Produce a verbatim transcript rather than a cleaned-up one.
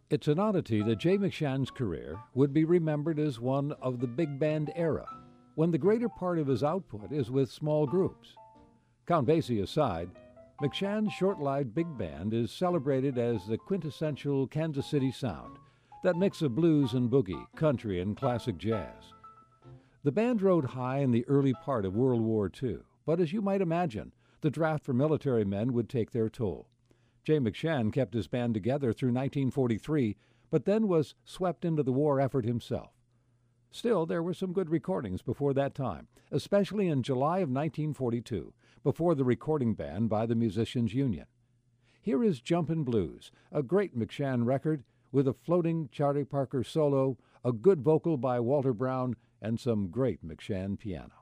It's an oddity that Jay McShann's career would be remembered as one of the big band era, when the greater part of his output is with small groups. Count Basie aside, McShann's short-lived big band is celebrated as the quintessential Kansas City sound, that mix of blues and boogie, country and classic jazz. The band rode high in the early part of World War Two, but as you might imagine, the draft for military men would take their toll. Jay McShann kept his band together through nineteen forty-three, but then was swept into the war effort himself. Still, there were some good recordings before that time, especially in July of nineteen forty-two, before the recording ban by the Musicians' Union. Here is Jumpin' Blues, a great McShann record with a floating Charlie Parker solo, a good vocal by Walter Brown, and some great McShann piano.